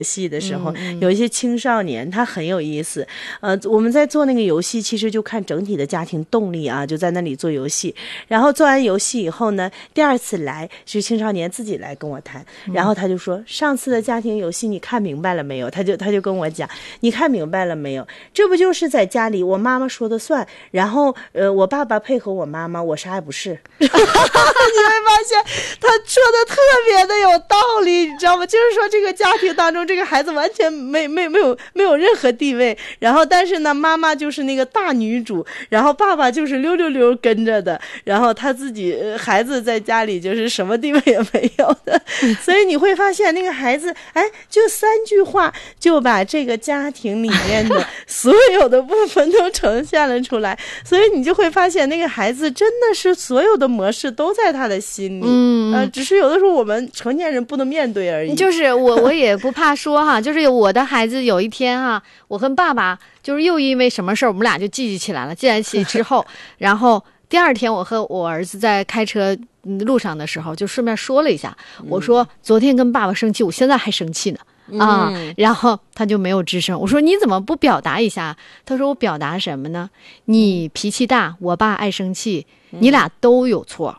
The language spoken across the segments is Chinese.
戏的时候，有一些青少年他很有意思。我们在做那个游戏，其实就看整体的家庭动力啊，就在那里做游戏。然后做完游戏以后呢，第二次来是青少年自己来跟我谈，然后他就说：“上次的家庭游戏你看明白了没有？”他就跟我讲：“你看明白了没有？这不就是在家里我妈妈说的算，然后我爸爸配合我妈妈，我啥也不是。”你会发现他说的特别的有道理，你知道吗？就是说这个家庭当中，这个孩子完全没有任何地位，然后但是呢，妈妈就是那个大女主，然后爸爸就是溜溜溜跟着的，然后他自己孩子在家里就是什么地位也没有的，所以你会发现那个孩子，就3句话就把这个家庭里面的所有的部分都呈现了出来，所以你就会发现那个孩子真的是所有的模式都在他的心里，只是有的时候我们成年人不能面对而已。 就是我也不怕说哈，就是我的孩子有一天哈，我跟爸爸就是又因为什么事儿，我们俩就记起来了。记在一起之后，然后第二天我和我儿子在开车路上的时候，就顺便说了一下，我说昨天跟爸爸生气，我现在还生气呢。然后他就没有吱声。我说你怎么不表达一下？他说我表达什么呢？你脾气大，我爸爱生气，你俩都有错。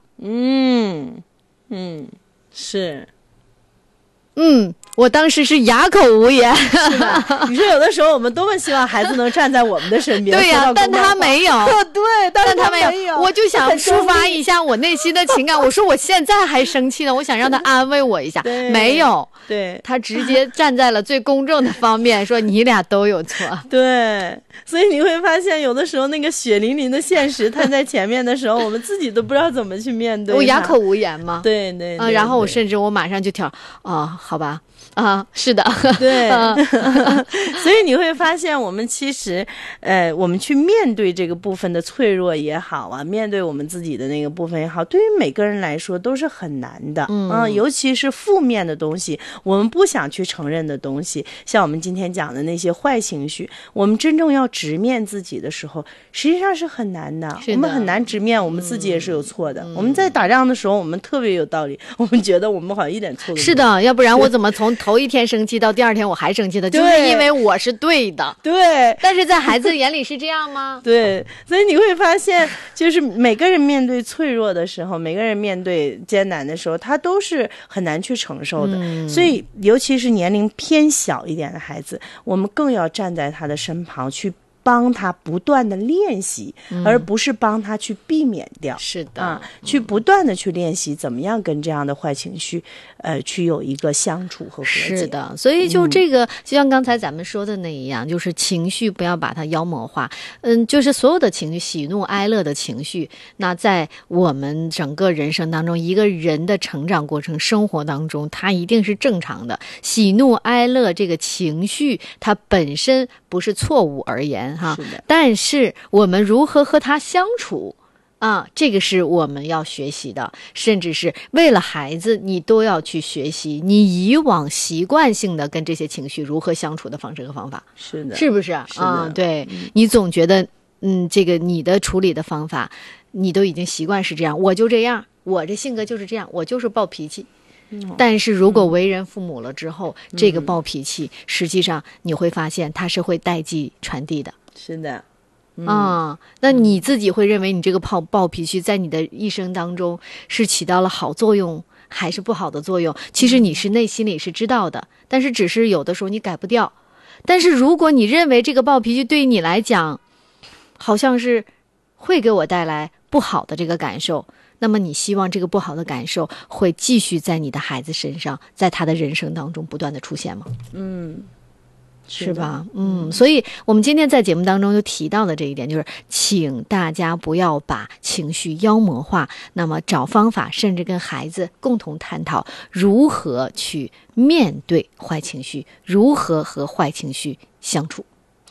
是。 我当时是哑口无言。 是吧？你说有的时候我们多么希望孩子能站在我们的身边。 对呀，但他没有。 对，但他没有。 我就想抒发一下我内心的情感。我说我现在还生气呢，我想让他安慰我一下。没有。 对， 他直接站在了最公正的方面，说你俩都有错。 对，所以你会发现有的时候那个血淋淋的现实摊在前面的时候，我们自己都不知道怎么去面对。 我哑口无言嘛。 对， 然后我马上就挑好吧。是的。 对。所以你会发现我们其实我们去面对这个部分的脆弱也好啊，面对我们自己的那个部分也好，对于每个人来说都是很难的。尤其是负面的东西，我们不想去承认的东西，像我们今天讲的那些坏情绪，我们真正要直面自己的时候，实际上是很难的。我们很难直面我们自己也是有错的。我们在打仗的时候我们特别有道理，我们觉得我们好像一点错都没有。 是的，要不然我怎么从头一天生气到第二天我还生气的？就是因为我是对的。 对。 但是在孩子眼里是这样吗？ 对，所以你会发现就是每个人面对脆弱的时候，每个人面对艰难的时候，他都是很难去承受的。所以尤其是年龄偏小一点的孩子，我们更要站在他的身旁去帮他不断的练习，而不是帮他去避免掉。 是的。 去不断的去练习怎么样跟这样的坏情绪去有一个相处和和解。 是的，所以就这个就像刚才咱们说的那一样，就是情绪不要把它妖魔化。就是所有的情绪，喜怒哀乐的情绪，那在我们整个人生当中，一个人的成长过程生活当中，它一定是正常的。喜怒哀乐这个情绪它本身不是错误而言哈，但是我们如何和它相处这个是我们要学习的，甚至是为了孩子你都要去学习你以往习惯性的跟这些情绪如何相处的方式和方法。 是的， 是不是？对，你总觉得这个你的处理的方法你都已经习惯是这样，我就这样，我这性格就是这样，我就是暴脾气。但是如果为人父母了之后，这个暴脾气实际上你会发现它是会代际传递的。 是的。 那你自己会认为你这个暴脾气在你的一生当中是起到了好作用还是不好的作用？其实你是内心里是知道的，但是只是有的时候你改不掉。但是如果你认为这个暴脾气对于你来讲好像是会给我带来不好的这个感受，那么你希望这个不好的感受会继续在你的孩子身上，在他的人生当中不断的出现吗？是吧？所以我们今天在节目当中就提到的这一点，就是请大家不要把情绪妖魔化，那么找方法，甚至跟孩子共同探讨如何去面对坏情绪，如何和坏情绪相处。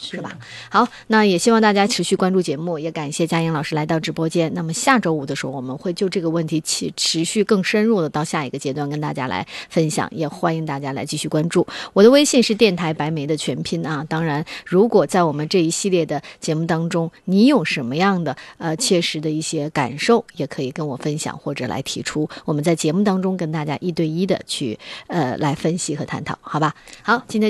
是吧？好，那也希望大家持续关注节目，也感谢佳莹老师来到直播间。那么下周五的时候，我们会就这个问题持续更深入的到下一个阶段跟大家来分享，也欢迎大家来继续关注。我的微信是电台白梅的全拼啊。当然，如果在我们这一系列的节目当中，你有什么样的切实的一些感受，也可以跟我分享或者来提出，我们在节目当中跟大家1对1的去来分析和探讨，好吧？好，今天